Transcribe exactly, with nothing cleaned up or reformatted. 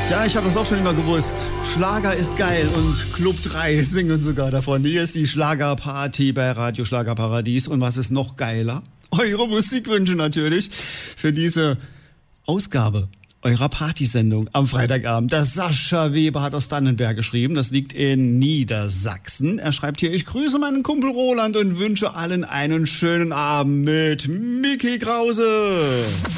Ja, ich habe das auch schon immer gewusst. Schlager ist geil und Club drei singen sogar davon. Hier ist die Schlagerparty bei Radio Schlagerparadies. Und was ist noch geiler? Eure Musikwünsche natürlich für diese Ausgabe eurer Partysendung am Freitagabend. Der Sascha Weber hat aus Dannenberg geschrieben. Das liegt in Niedersachsen. Er schreibt hier: Ich grüße meinen Kumpel Roland und wünsche allen einen schönen Abend mit Micky Krause.